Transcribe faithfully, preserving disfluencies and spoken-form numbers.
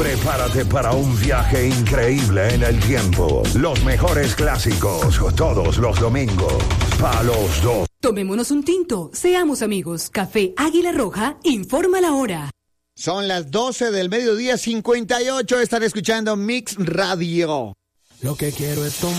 Prepárate para un viaje increíble en el tiempo. Los mejores clásicos, todos los domingos. Pa' los dos. Tomémonos un tinto, seamos amigos. Café Águila Roja, informa la hora. Son las doce del mediodía, cincuenta y ocho. Están escuchando Mix Radio. Lo que quiero es tomar.